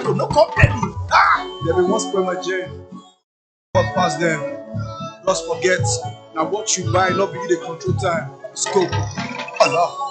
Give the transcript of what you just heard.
Zero, no come early. They been once spoil my journey. What past them? Just forget. Now what you buy, not be you the control time. Scope. Allah.